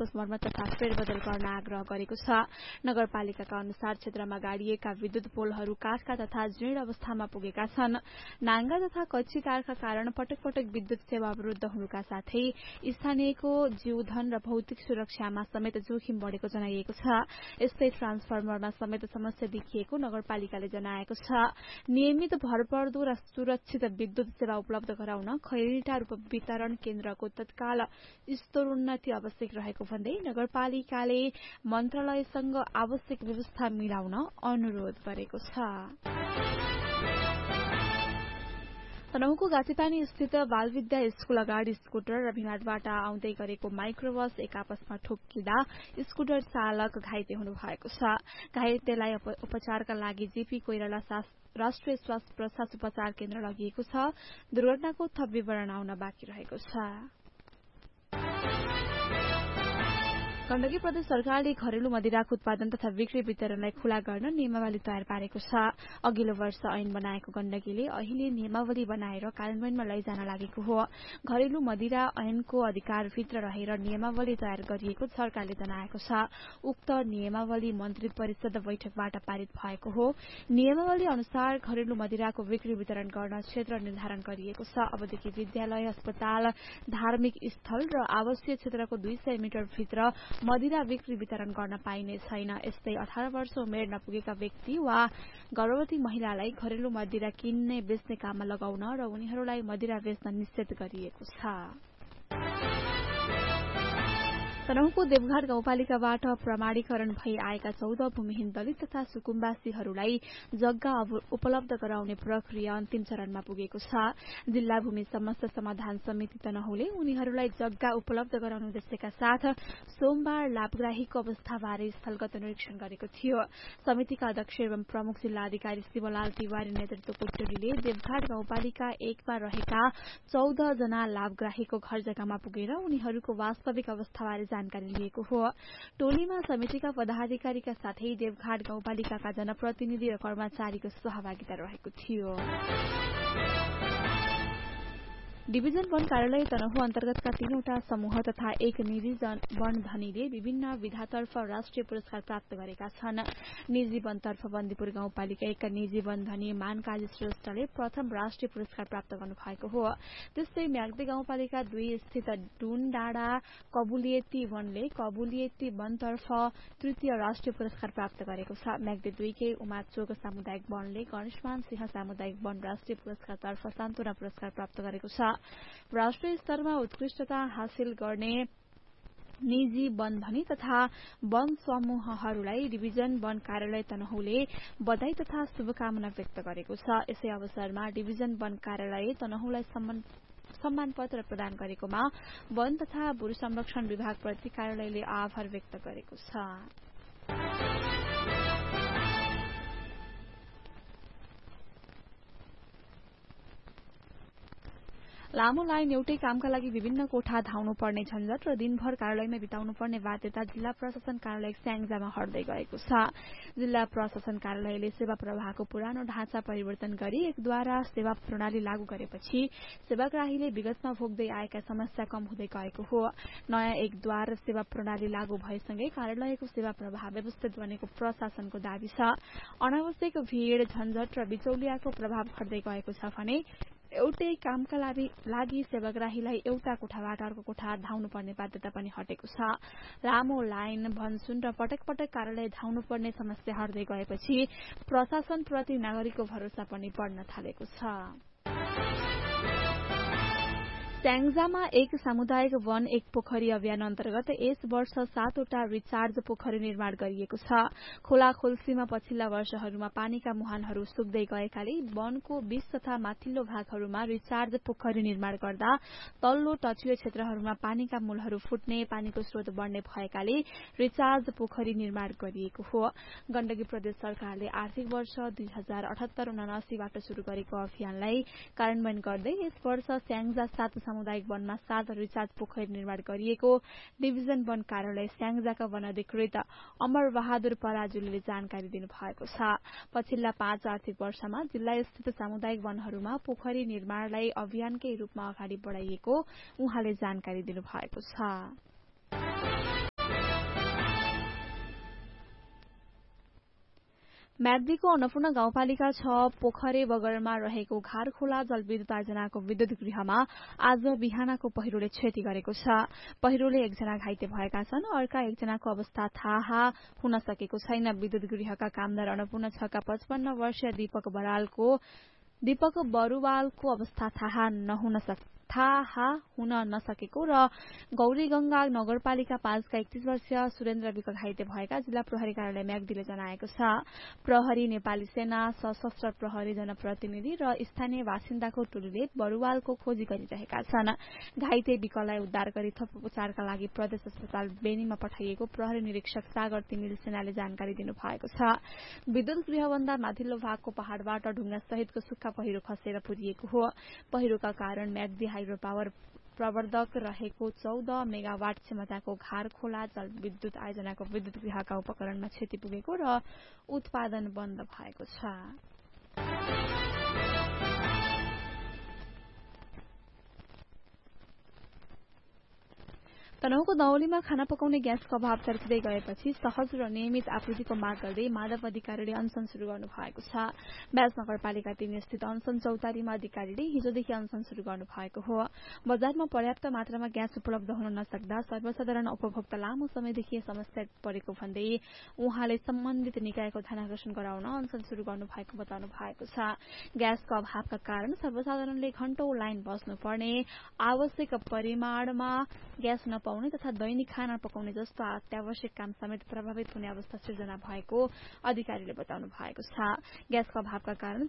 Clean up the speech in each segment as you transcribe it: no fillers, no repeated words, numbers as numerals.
यसको मर्मत तथा फेरबदल गर्न आग्रह गरेको छ। नगरपालिकाका अनुसार क्षेत्रमा गाडिएका विद्युत पोलहरू काठका तथा जीर्ण अवस्थामा पुगेका छन्। नाङ्गा तथा कच्ची तारका कारण पटक पटक विद्युत सेवा अवरुद्ध हुनुका साथै स्थानीयको जीवधन र भौतिक सुरक्षामा समेत जोखिम बढ़ेको जनाइएको छ। यस्तै ट्रान्सफर्मरमा समेत समस्या देखिएको नगरपालिकाले जनाएको छ। नियमित भरपर्दो र सुरक्षित विद्युत सेवा उपलब्ध गराउन खैरीटा रूप वितरण केन्द्रको तत्काल स्तरोन्नति आवश्यक रहेको भन्दै नगरपालिकाले मन्त्रालयसँग आवश्यक व्यवस्था मिलाउन अनुरोध गरेको छ। तनहुँको गाछीपानी स्थित बालविद्या स्कूल अगाडि स्कूटर र भिमाटबाट आउँदै गरेको माइक्रोबस एक आपसमा ठोक्किँदा स्कूटर चालक घाइते हुनु भएको छ। घाइतेलाई उपचारका लागि जेपी कोइराला राष्ट्रिय स्वास्थ्य प्रशासन उपचार केन्द्र लगिएको छ। दुर्घटनाको थप विवरण आउन बाँकी रहेको छ। गण्डकी प्रदेश सरकारले घरेलु मदिराको उत्पादन तथा बिक्री वितरणलाई खुला गर्न नियमावली तयार पारेको छ। अघिल्लो वर्ष ऐन बनाएको गण्डकीले अहिले नियमावली बनाएर कार्यान्वयनमा लैजान लागेको हो। घरेलु मदिरा ऐनको अधिकारभित्र रहेर नियमावली तयार गरिएको सरकारले जनाएको छ। उक्त नियमावली मन्त्री परिषद बैठकबाट पारित भएको हो। नियमावली अनुसार घरेलु मदिराको बिक्री वितरण गर्न क्षेत्र निर्धारण गरिएको छ। अबदेखि विद्यालय, अस्पताल, धार्मिक स्थल र आवासीय क्षेत्रको 200 मिटर भित्र मदिरा बिक्री वितरण गर्न पाइने छैन। यस्तै 18 वर्ष उमेर नपुगेका व्यक्ति वा गर्भवती महिलालाई घरेलु मदिरा किन्ने बेच्ने काममा लगाउन र उनीहरूलाई मदिरा बेच्न निषेध गरिएको छ। तनहुँको देवघाट गाउँपालिकाबाट प्रमाणीकरण भई आएका 14 भूमिहीन दलित तथा सुकुम्बासीहरूलाई जग्गा उपलब्ध गराउने प्रक्रिया अन्तिम चरणमा पुगेको छ। जिल्ला भूमि समस्या समाधान समिति तनहुँले उनीहरूलाई जग्गा उपलब्ध गराउने उद्देश्यका साथ सोमबार लाभग्राहीको अवस्थाबारे स्थलगत निरीक्षण गरेको थियो। समितिका अध्यक्ष एवं प्रमुख जिल्ला अधिकारी शिवलाल तिवारी नेतृत्वको टोलीले देवघाट गाउँपालिका 1 मा रहेका 14 जना लाभग्राहीको घर जग्गामा पुगेर उनीहरूको वास्तविक अवस्थाबारे जानकारी लिएको हो। टोलीमा समितिका पदाधिकारीका साथै देवघाट गाउँपालिकाका जनप्रतिनिधि र कर्मचारीको सहभागिता रहेको थियो। डिभिजन वन कार्यालय तनहुँ अन्तर्गतका 3 वटा समूह तथा एक निजी वन धनीले विभिन्न विधातर्फ राष्ट्रिय पुरस्कार प्राप्त गरेका छन्। निजी वनतर्फ बन्दीपुर गाउँपालिका 1 का निजी वन धनी मानकाजी श्रेष्ठले प्रथम राष्ट्रिय पुरस्कार प्राप्त गर्नु भएको हो। त्यस्तै म्याग्दी गाउँपालिका 2 स्थित डुन डाँडा कबुलियती वनले कबुलियती वनतर्फ तृतीय राष्ट्रिय पुरस्कार प्राप्त गरेको छ। म्याग्दी 2 के उमाचोक सामुदायिक वनले गणेशमान सिंह सामुदायिक वन राष्ट्रिय पुरस्कारतर्फ सान्तवना पुरस्कार प्राप्त गरेको छ। राष्ट्रिय स्तरमा उत्कृष्टता हासिल गर्ने निजी वन धनी तथा वन समूहहरूलाई डिभिजन वन कार्यालय तनहुँले बधाई तथा शुभकामना व्यक्त गरेको छ। यसै अवसरमा डिभिजन वन कार्यालय तनहुँलाई सम्मान पत्र प्रदान गरेकोमा वन तथा भू संरक्षण विभागप्रति कार्यालयले आभार व्यक्त गरेको छ। लामो लाइन एउटै कामका लागि विभिन्न कोठा धाउनु पर्ने झन्झट र दिनभर कार्यालयमा बिताउनु पर्ने बाध्यता जिल्ला प्रशासन कार्यालय स्याङ्जामा हट्दै गएको छ। जिल्ला प्रशासन कार्यालयले सेवा प्रवाहको पुरानो ढाँचा परिवर्तन गरी एकद्वारा सेवा प्रणाली लागू गरेपछि सेवाग्राहीले विगतमा भोग्दै आएका समस्या कम हुँदै गएको हो। नयाँ एकद्वार सेवा प्रणाली लागू भएसँगै कार्यालयको सेवा प्रवाह व्यवस्थित बनेको प्रशासनको दावी छ। अनावश्यक भीड़, झन्झट र बिचौलियाको प्रभाव घट्दै गएको छ भने एउटै कामका लागि सेवाग्राहीलाई एउटा कोठाबाट अर्को कोठा धाउनु पर्ने बाध्यता पनि हटेको छ। लामो लाइन, भनसुन र पटक पटक कार्यालय धाउनु पर्ने समस्या हट्दै गएपछि प्रशासनप्रति नागरिकको भरोसा पनि बढ्न थालेको छ। स्याङ्जामा एक सामुदायिक वन एक पोखरी अभियान अन्तर्गत यस वर्ष 7 वटा रिचार्ज पोखरी निर्माण गरिएको छ। खोला खोल्सीमा पछिल्ला वर्षहरूमा पानीका मुहानहरू सुक्दै गएकाले वनको 20 तथा माथिल्लो भागहरूमा रिचार्ज पोखरी निर्माण गर्दा तल्लो तटीय क्षेत्रहरूमा पानीका मूलहरू फुट्ने, पानीको स्रोत बढ्ने भएकाले रिचार्ज पोखरी निर्माण गरिएको हो। गण्डकी प्रदेश सरकारले आर्थिक वर्ष 2078-79 बाट शुरू गरेको अभियानलाई कार्यान्वयन गर्दै यस वर्ष स्याङ्जा 7 सामुदायिक वनमा 7 रिचार्ज पोखरी निर्माण गरिएको डिभिजन वन कार्यालय स्याङ्जाका वन अधिकृत अमर बहादुर पराजुलीले जानकारी दिनुभएको छ। पछिल्ला 5 आर्थिक वर्षमा जिल्ला स्थित सामुदायिक वनहरूमा पोखरी निर्माणलाई अभियानकै रूपमा अगाडि बढाइएको उहाँले जानकारी दिनुभएको छ। म्याग्दीको अन्नपूर्ण गाउँपालिका 6 पोखरे बगरमा रहेको घारखोला जलविद्युत आयोजनाको विद्युत गृहमा आज बिहानको पहिरोले क्षति गरेको छ। पहिरोले एकजना घाइते भएका छन्, अर्का एकजनाको अवस्था थाहा हुन सकेको छैन। विद्युत गृहका कामदार अन्नपूर्ण 6 का 55 वर्षीय दीपक बरुवालको अवस्था थाहा हुन नसकेको र गौरीगंगा नगरपालिका 5 का 31 वर्षीय सुरेन्द्र विक घाइते भएका जिल्ला प्रहरी कार्यालय म्याग्दीले जनाएको छ। प्रहरी, नेपाली सेना, सशस्त्र प्रहरी, जनप्रतिनिधि र स्थानीय बासिन्दाको टोलीले बरुवालको खोजी गरिरहेका छन्। घाइते विकलाई उद्धार गरी थप उपचारका लागि प्रदेश अस्पताल बेनीमा पठाइएको प्रहरी निरीक्षक सागर तिमिल सेनाले जानकारी दिनुभएको छ। विद्युत गृहभन्दा माथिल्लो भागको पहाड़बाट ढुङ्गा सहितको सुक्खा पहिरो खसेर पुरिएको हो। पहिरोका कारण म्याग्दी हाइड्रो पावर प्रवर्धक रहेको 14 मेगावाट क्षमताको घारखोला जलविद्युत आयोजनाको विद्युत गृहका उपकरणमा क्षति पुगेको र उत्पादन बन्द भएको छ। तनहुँको दौलीमा खाना पकाउने ग्यासको अभाव तर्किँदै गएपछि सहज र नियमित आपूर्तिको माग गर्दै माधव अधिकारीले अनशन शुरू गर्नु भएको छ। ब्यास नगरपालिका 3 स्थित अनशन चौतारीमा अधिकारीले हिजोदेखि अनशन शुरू गर्नु भएको हो। बजारमा पर्याप्त मात्रामा ग्यास उपलब्ध हुन नसक्दा सर्वसाधारण उपभोक्ता लामो समयदेखि समस्या परेको भन्दै उहाँले सम्बन्धित निकायको ध्यानाकर्षण गराउन अनशन शुरू गर्नु भएको बताउनु भएको छ। ग्यासको अभावका कारण सर्वसाधारणले घण्टौं लाइन बस्नुपर्ने, आवश्यक परिमाणमा ग्यास नपाउने तथा दैनिक खाना पकाउने जस्तो अत्यावश्यक काम समेत प्रभावित हुने अवस्था सृजना भएको अधिकारीले बताउनु भएको छ। ग्यासको अभावका कारण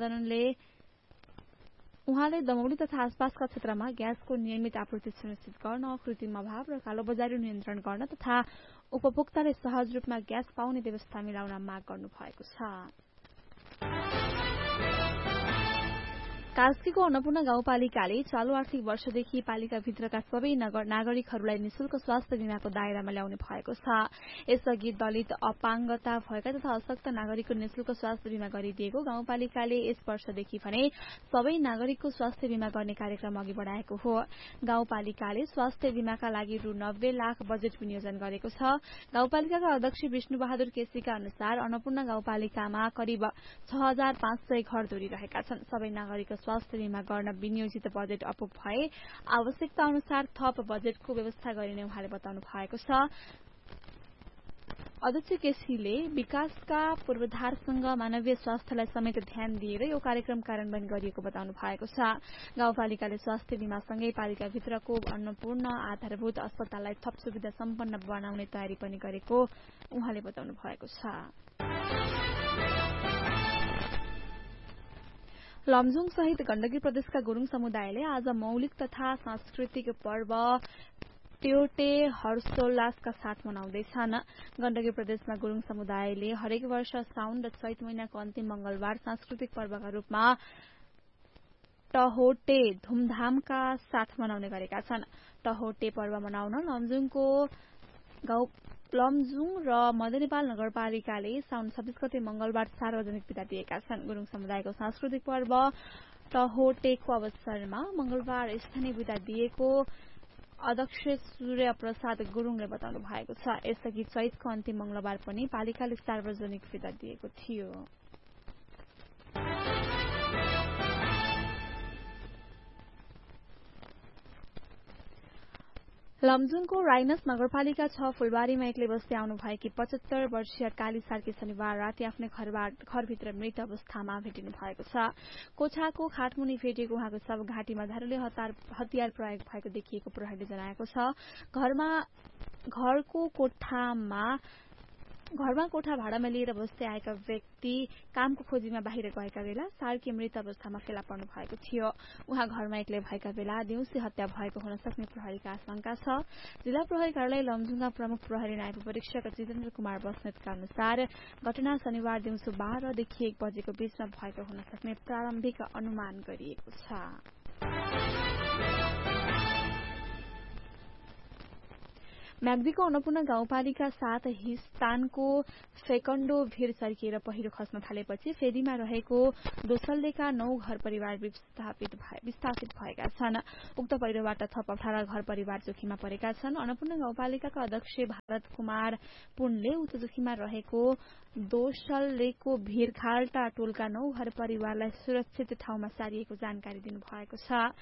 उहाँले दमौली तथा आसपासका क्षेत्रमा ग्यासको नियमित आपूर्ति सुनिश्चित गर्न, कृत्रिम अभाव र कालोबजारी नियन्त्रण गर्न तथा उपभोक्ताले सहज रूपमा ग्यास पाउने व्यवस्था मिलाउन माग गर्नु भएको छ। कास्कीको अन्नपूर्ण गाउँपालिकाले चालू आर्थिक वर्षदेखि पालिकाभित्रका सबै नागरिकहरूलाई निशुल्क स्वास्थ्य बीमाको दायरामा ल्याउने भएको छ। यसअघि दलित, अपाङ्गता भएका तथा अशक्त नागरिकको निशुल्क स्वास्थ्य बीमा गरिदिएको गाउँपालिकाले यस वर्षदेखि भने सबै नागरिकको स्वास्थ्य बीमा गर्ने कार्यक्रम अघि बढ़ाएको हो। गाउँपालिकाले स्वास्थ्य बीमाका लागि रु 90 लाख बजेट विनियोजन गरेको छ। गाउँपालिकाका अध्यक्ष विष्णुबहादुर केसीका अनुसार अन्नपूर्ण गाउँपालिकामा करिब 6500 घरधुरी रहेका छन्। सबै नागरिक स्वास्थ्य बीमा गर्न विनियोजित बजेट अपुग भए आवश्यकता अनुसार थप बजेटको व्यवस्था गरिने उहाँले बताउनु भएको छ। अध्यक्ष केसीले विकासका पूर्वाधारसँग मानवीय स्वास्थ्यलाई समेत ध्यान दिएर यो कार्यक्रम कार्यान्वयन गरिएको बताउनु भएको छ। गाउँपालिकाले स्वास्थ्य बीमासँगै पालिकाभित्रको अन्नपूर्ण आधारभूत अस्पताललाई थप सुविधा सम्पन्न बनाउने तयारी पनि गरेको उहाँले बताउनु भएको छ। लमजुङ सहित गण्डकी प्रदेशका गुरूङ समुदायले आज मौलिक तथा सांस्कृतिक पर्व टेओटे हर्षोल्लासका साथ मनाउँदैछन्। गण्डकी प्रदेशमा गुरूङ समुदायले हरेक वर्ष साउन र चैत महिनाको अन्तिम मंगलबार सांस्कृतिक पर्वका रूपमा टहोटे धूमधामका साथ मनाउने गरेका छन्। टहोटे पर्व मनाउन लमजुङ र मध्यनेपाल नगरपालिकाले साउन 26 गते मंगलबार सार्वजनिक बिदा दिएका छन्। गुरूङ समुदायको सांस्कृतिक पर्व टहोटेको अवसरमा मंगलबार स्थानीय बिदा दिएको अध्यक्ष सूर्य प्रसाद गुरूङले बताउनु भएको छ। यसअघि चैतको अन्तिम मंगलबार पनि पालिकाले सार्वजनिक बिदा दिएको थियो। लमजुङको राइनस नगरपालिका 6 फुलबारीमा एक्लै बस्दै आउनु भएकी 75 वर्षीय काली सार्की शनिबार राति आफ्नै घरभित्र मृत अवस्थामा भेटिनु भएको छ। कोठाको खाटमुनि भेटिएको उहाँको शव घाँटीमा धारले हतियार प्रयोग भएको देखिएको प्रहरीले जनाएको छ। घरमा कोठा भाडामा लिएर बस्दै आएका व्यक्ति कामको खोजीमा बाहिर गएका बेला सार्की मृत अवस्थामा फेला पर्नु भएको थियो। उहाँ घरमा एक्लै भएका बेला दिउँसै हत्या भएको हुन सक्ने प्रहरीका आशंका छ। जिल्ला प्रहरी कार्यालय लमजुङका प्रमुख प्रहरी नायब परीक्षक जितेन्द्र कुमार बस्नेतका अनुसार घटना शनिबार दिउँसो 12 देखि 1 बजेको बीचमा भएको हुन सक्ने प्रारम्भिक अनुमान गरिएको छ। म्याग्दीको अन्नपूर्ण गाउँपालिका 7 हिस्तानको फेकण्डो भीर सर्किएर पहिरो खस्न थालेपछि फेदीमा रहेको दोसल्लेका 9 घर परिवार विस्थापित भएका छन्। उक्त पहिरोबाट थप 18 घर परिवार जोखिममा परेका छन्। अन्नपूर्ण गाउँपालिकाका अध्यक्ष भारत कुमार पुनले उक्त जोखिममा रहेको दोसल्लेको भीर खाल्टा टोलका 9 घर परिवारलाई सुरक्षित ठाउँमा सारिएको जानकारी दिनुभएको छ।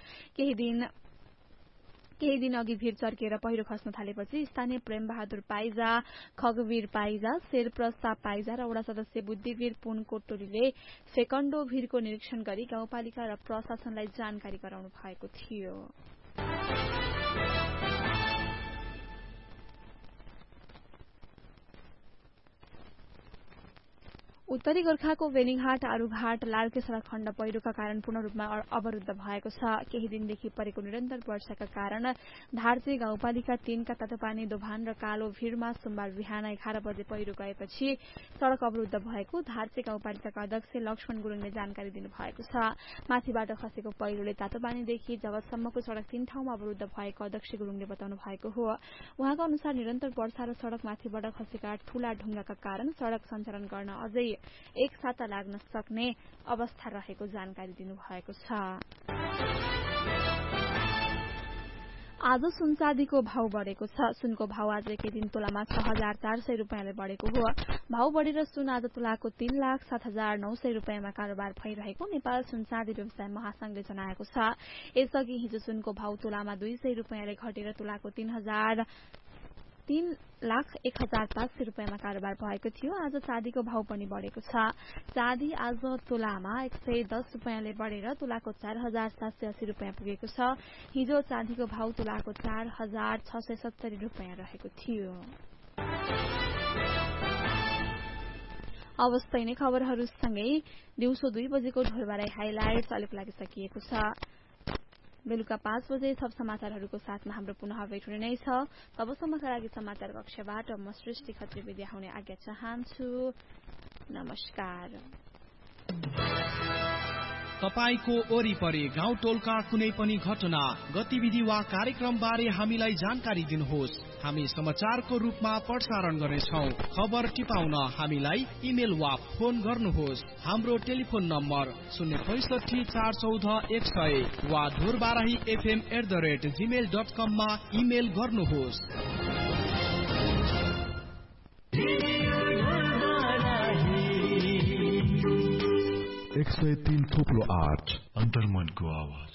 केही दिन अघि भीर चर्किएर पहिरो खस्न थालेपछि स्थानीय प्रेमबहादुर पाइजा, खगवीर पाइजा, शेरप्रसाद पाइजा र वडा सदस्य बुद्धिवीर पुनको टोलीले फेकण्डो भीरको निरीक्षण गरी गाउँपालिका र प्रशासनलाई जानकारी गराउनु भएको थियो। उत्तरी गोर्खाको वेनीघाट आरूघाट लार्के सड़क खण्ड पहिरोका कारण पूर्ण रूपमा अवरुद्ध भएको छ। केही दिनदेखि परेको निरन्तर वर्षाका कारण धार्चे गाउँपालिका 3 का तातोपानी, दोभान र कालो भीरमा सोमबार बिहान 11 बजे पहिरो गएपछि सड़क अवरुद्ध भएको धार्चे गाउँपालिकाका अध्यक्ष लक्ष्मण गुरुङले जानकारी दिनुभएको छ। माथिबाट खसेको पहिरोले तातोपानीदेखि जगतसम्मको सड़क 3 ठाउँमा अवरुद्ध भएको अध्यक्ष गुरुङले बताउनु भएको हो। उहाँका अनुसार निरन्तर वर्षा र सड़कमाथिबाट खसेका ठूला ढुङ्गाका कारण सड़क सञ्चालन गर्न अझै एक साता लाग्न सक्ने अवस्था रहेको जानकारी दिनुभएको छ। आज सुनचाँदीको भाव बढ़ेको छ। सुनको भाव आज एकै दिन तोलामा 6,400 रुपियाँले बढ़ेको हो। भाव बढ़ेर सुन आज तोलाको 3,07,900 रुपियाँमा कारोबार भइरहेको नेपाल सुनचाँदी व्यवसाय महासंघले जनाएको छ। यसअघि हिजो सुनको भाव तोलामा 200 रुपियाँले घटेर तोलाको 3,01,500 रुपियाँमा कारोबार भएको थियो। आज चाँदीको भाव पनि बढ़ेको छ। चाँदी आज तोलामा 110 रुपियाँले बढ़ेर तोलाको 4,780 रुपियाँ पुगेको छ। हिजो चाँदीको भाव तोलाको 4,670 रुपियाँ रहेको थियो। अवस्था नै खबरहरूसँगै दिउँसो 2 बजेको ढोलबाराई हाइलाइट्स अहिलेको लागि सकिएको छ। बेलुका 5 बजे सब समाचारहरूको साथमा हाम्रो पुनः भेट हुने नै छ। तबसम्मका लागि समाचार कक्षबाट म सृष्टि खत्री विद्या हुने आज्ञा चाहन्छु। नमस्कार। तपाईको वरिपरि गाउँ टोलका कुनै पनि घटना, गतिविधि वा कार्यक्रम बारे हामीलाई जानकारी दिनुहोस्। हामी समाचारको रूपमा प्रसारण गर्नेछौं। खबर टिपाउन हामीलाई इमेल वा फोन गर्नुहोस्। हाम्रो टेलिफोन नम्बर 065 414 100 वा dhurbarahifm@gmail.com मा इमेल गर्नुहोस्। 103.8 अन्तर्मनको आवाज।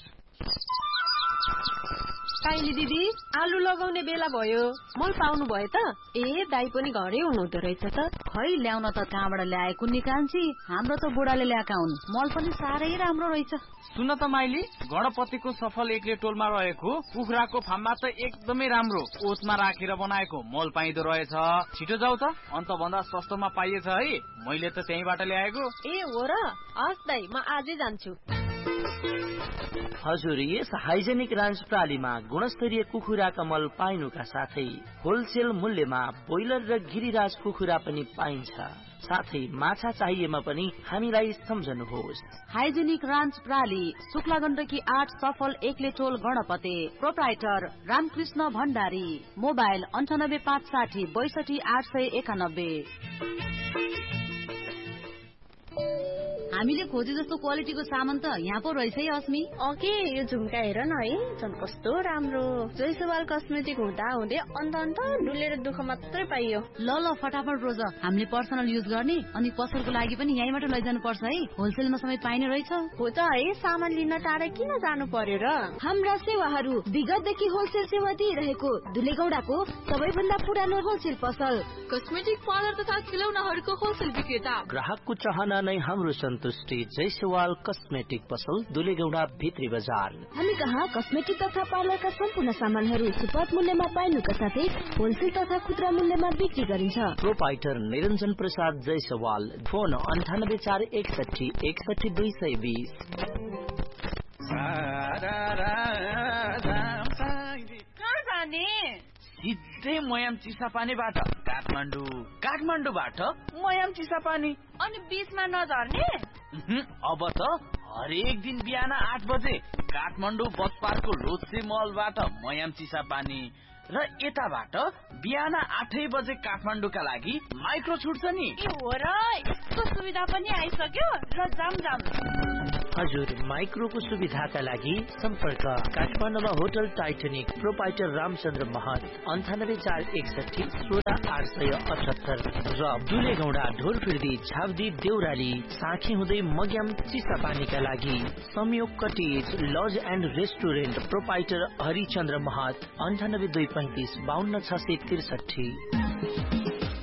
काइली दिदी, आलु लगाउने बेला भयो, मल पाउनु भयो त? ए दाइ पनि घरै हुनुहुँदो रहेछ त। खै ल्याउन त कहाँबाट ल्याएको निकान्छी, हाम्रो त बुढाले ल्याएका हुन्। मल पनि साह्रै राम्रो रहेछ। सुन त माइली, गणपतिको सफल एकले टोलमा रहेको कुखुराको फार्ममा त एकदमै राम्रो ओतमा राखेर बनाएको मल पाइदो रहेछ। छिटो जाऊ त, अन्त भन्दा सस्तोमा पाइएछ है। मैले त त्यहीबाट ल्याएको। ए हो र? हस् दाइ, म आजै जान्छु। हजुर, यस हाइजेनिक रान्च प्रालीमा गुणस्तरीय कुखुराका मल पाइनुका साथै होलसेल मूल्यमा बोइलर र गिरिराज कुखुरा पनि पाइन्छ। साथै माछा चाहिएमा पनि हामीलाई सम्झनुहोस्। हाइजेनिक रान्च प्राली, शुक्ला गण्डकी 8 सफल एकले टोल गणपते। प्रोप्राइटर रामकृष्ण भण्डारी। मोबाइल 9856 62 891। हामीले खोजे जस्तो क्वालिटीको सामान त यहाँ पो रहेछ है अस्मी। ओके, यो झुम्का हेर न है, झन् कस्तो राम्रो। जयसवाल कस्मेटिक हुँदा हुँदै अन्त डुलेर दुःख मात्रै पाइयो। ल फटाफट रोज, हामीले पर्सनल युज गर्ने अनि पसलको लागि पनि यहीँबाट लैजानु पर्छ है। होलसेलमा समेत पाइने रहेछ। हो त है, सामान लिन टाढा किन जानु पर्यो र? हाम्रा सेवाहरू विगतदेखि होलसेल सेवा दिइरहेको दुलेगौडाको सबैभन्दा पुरानो होलसेल पसल, कस्मेटिक पार्लर तथा खिलौनाहरूको होलसेल विक्रेता। ग्राहकको चाहना नै हाम्रो सन्तुष्टि। जयसवाल कस्मेटिक पसल, दुलेगौडा भित्री बजार। हामी कहाँ कस्मेटिक तथा पार्लरका सम्पूर्ण सामानहरू सुपथ मूल्यमा पाइनुका साथै होलसेल तथा खुद्रा मूल्यमा बिक्री गरिन्छ। प्रोप्राइटर निरञ्जन प्रसाद जयसवाल। फोन 98 461 61 220। कहाँ जाने? सिधै मयाम चिसापानीबाट काठमाडौँबाट मयाम चिसापानी। अनि बीचमा नझर्ने? अब त हरेक दिन बिहान 8 बजे काठमाडौँ बस पार्कको लोत्से मलबाट मयाम चिसापानी र यताबाट बिहान 8 बजे काठमाडौँका लागि माइक्रो छुट्छ नि। हो र यस्तो सुविधा पनि आइसक्यो र जाम हजुर माइक्रोको सुविधाका लागि सम्पर्क काठमाडौँमा होटल टाइटनिक प्रोपाइटर रामचन्द्र महत 9841 16878 र दुलेगौडा ढोरफिर्दी झावदी देउराली साँखी हुँदै मग्याम चिसापानीका लागि संयोग cottage laws and restaurant proprietor Harichandra महत 9825 52663।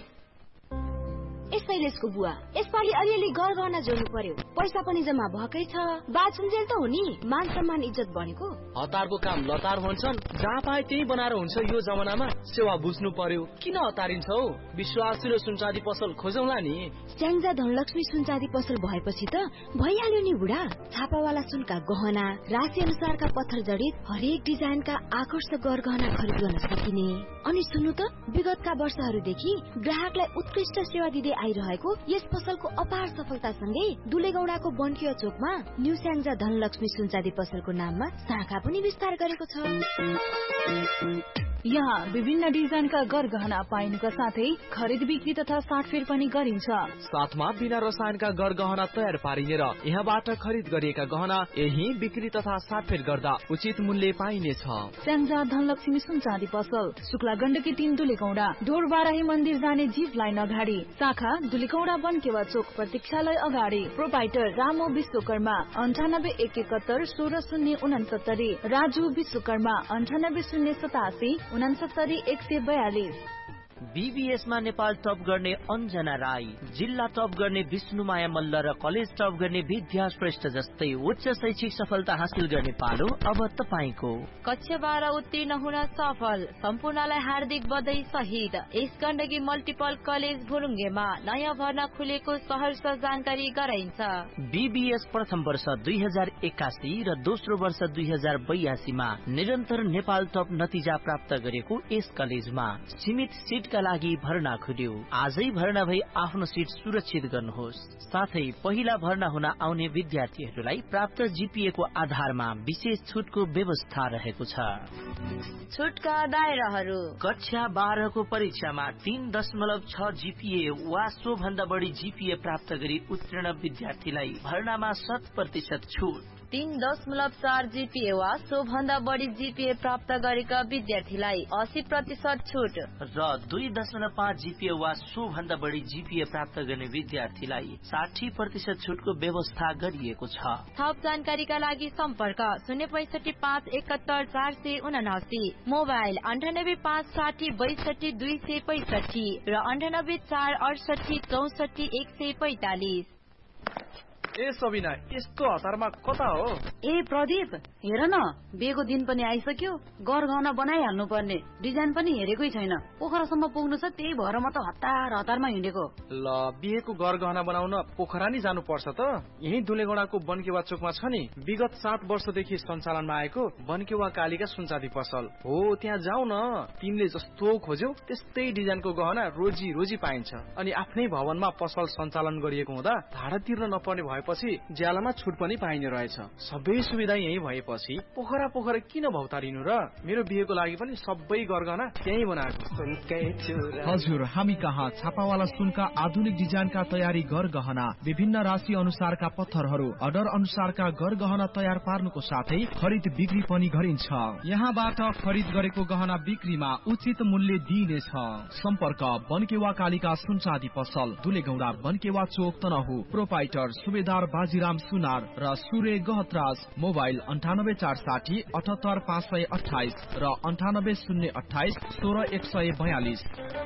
शैलेशको बुवा यसपालि अलिअलि गहना जोड्नु पर्यो, पैसा पनि जम्मा भएकै छ। बाछुन्जेल त हो नि, मान सम्मान इज्जत बढेको। हतारको काम लतार भन्छन्, जहाँ पाए त्यही बनाएर हुन्छ। यो जमानामा सेवा बुझ्नु पर्यो, किन हतारिन्छौ? विश्वासिलो सुनचाँदी पसल खोजौला नि। स्याङ्जा धनलक्ष्मी सुनचाँदी पसल भएपछि त भइहाल्यो नि बुढा। छापावाला सुनका गहना, राशि अनुसारका पत्थर जडित हरेक डिजाइनका आकर्षक गहना खरिद गर्न सकिने। अनि सुन्नु त, विगतका वर्षहरूदेखि ग्राहकलाई उत्कृष्ट सेवा दिँदै आइरहेको यस पसलको अपार सफलतासँगै दुलेगौडाको बन्किया चोकमा न्यू स्याङ्जा धनलक्ष्मी सुनचाँदी पसलको नाममा शाखा पनि विस्तार गरेको छ। यहाँ विभिन्न डिजाइनका गरगहना पाइनुका साथै खरिद बिक्री तथा साटफेर पनि गरिन्छ। साथमा बिना रसायनका गरगहना तयार पारिने र यहाँबाट खरिद गरिएका गहना यही बिक्री तथा साटफेर गर्दा उचित मूल्य पाइनेछ। स्याङ्जा धनलक्ष्मी सुनचाँदी पसल, शुक्ला गण्डकी 3 दुलेगौडा, ढोर बाराही मन्दिर जाने जीप लाइन अगाडि, शाखा दुलेगौडा बन्केवा चोक प्रतीक्षालय अगाडि। प्रोपाइटर रामो विश्वकर्मा 9871 16069, राजु विश्वकर्मा 98087 69 142। बीबीएसमा नेपाल टप गर्ने अञ्जना राई, जिल्ला टप गर्ने विष्णुमाया मल्ल र कलेज टप गर्ने विद्या श्रेष्ठ जस्तै उच्च शैक्षिक सफलता हासिल गर्ने पालो अब तपाईको। कक्षा 12 उत्तीर्ण हुन सफल सम्पूर्णलाई हार्दिक बधाई सहित यस गण्डकी मल्टिपल कलेज भुरुङ्गेमा नयाँ भर्ना खुलेको सहर्ष जानकारी गराइन्छ। बीबीएस प्रथम वर्ष 2081 र दोस्रो वर्ष 2082 मा निरन्तर नेपाल टप नतिजा प्राप्त गरेको यस कलेजमा सीमित सीट का लागि भर्ना खुल्यो। आजै भर्ना भई आफ्नो सीट सुरक्षित गर्नुहोस्। साथै पहिला भर्ना हुन आउने विद्यार्थीहरूलाई प्राप्त जीपीए को आधारमा विशेष छुटको व्यवस्था रहेको छ। छुटका दायराहरू: कक्षा 12 को परीक्षामा 3.6 जीपीए वा सो भन्दा बढी जीपीए प्राप्त गरी उत्तीर्ण विद्यार्थीलाई भर्नामा 100% छुट। 3.4 जीपीए वा सो भन्दा बढी जीपीए प्राप्त गरेका विद्यार्थीलाई 80% छुट र 2.5 जीपीए वा सो भन्दा बढी जीपीए प्राप्त गर्ने विद्यार्थीलाई 60% छुटको व्यवस्था गरिएको छ। थप जानकारीका लागि सम्पर्क 065 571 479, मोबाइल 98 560 62 265 र 98 468 64 145। ए सबिना, यस्तो हतारमा कता हो? ए प्रदीप, हेर न, बिहेको दिन पनि आइसक्यो। गरगहना बनाइहाल्नु पर्ने, डिजाइन पनि हेरेकै छैन। पोखरासम्म पुग्नु छ, त्यही भएर म त हतारमा हिँडेको। ल, बिहेको गरगहना बनाउन पोखरा नि जानु पर्छ त? यही दुलेगौडाको बन्केवा चोकमा छ नि, विगत 7 वर्षदेखि सञ्चालनमा आएको बन्केवा कालीका सुनचाँदी पसल हो। त्यहाँ जाऊ न, तिमीले जस्तो खोज्यौ त्यस्तै डिजाइनको गहना रोजी पाइन्छ। अनि आफ्नै भवनमा पसल सञ्चालन गरिएको हुँदा भाडा तिर्न नपर्ने भएपछि ज्यालामा छुट पनि पाइने रहेछ। सबै सुविधा यही भएपछि पोखरा किन भौतारिनु र? मेरो बिहेको लागि पनि सबै गरगहना त्यही बनाएको। हजुर, हामी कहाँ छापावाला सुनका आधुनिक डिजाइनका तयारी गरगहना, विभिन्न राशि अनुसारका पत्थरहरू, अर्डर अनुसारका गरगहना तयार पार्नुको साथै खरिद बिक्री पनि गरिन्छ। यहाँबाट खरिद गरेको गहना बिक्रीमा उचित मूल्य दिइनेछ। सम्पर्क बन्केवा कालीका सुनचाँदी पसल, दुलेगौडा बन्केवा चोक तनहु। प्रोपाइटर सुबेदार बाजीराम सुनार र सूर्य गहतराज। मोबाइल 98 460 78 528 र 98 028 16 142।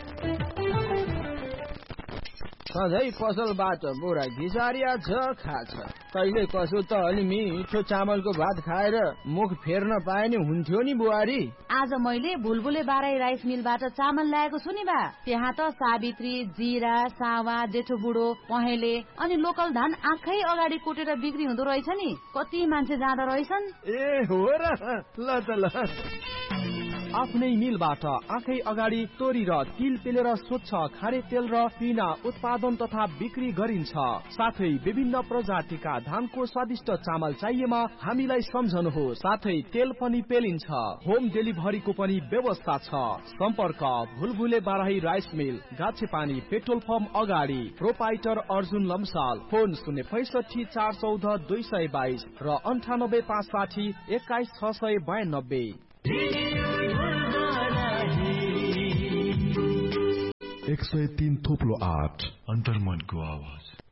सधैँ पसलबाट बोरा घिसारिया छ खाछ। कहिले कसो त अलि मिठो चामलको भात खाएर मुख फेर्न पाए नि हुन्थ्यो नि बुहारी। आज मैले बुलबुले बाराई राइस मिलबाट चामल ल्याएको छु नि बा। त्यहाँ त सावित्री, जीरा, सावा, जेठो बुढो, पहेँले अनि लोकल धान आँखै अगाडि कुटेर बिक्री हुँदो रहेछ नि। कति मान्छे जाँदो रहेछन्। ए हो र, ल त ल। आफ्नै मिलबाट आँखै अगाडि तोरी र तिल पेलेर स्वच्छ खारे तेल र पिना उत्पादन तथा बिक्री गरिन्छ। साथै विभिन्न प्रजातिका धानको स्वादिष्ट चामल चाहिएमा हामीलाई सम्झनुहोस्। साथै तेल पनि पेलिन्छ। होम डेलिभरीको पनि व्यवस्था छ। सम्पर्क भुलभुले Barahi rice mill, गाछेपानी petrol pump अगाडि, प्रोपाइटर अर्जुन लम्साल। फोन 065 414 222 र 98 560 21 692। 103 थोप्लो 8 अन्तर्मनको आवाज।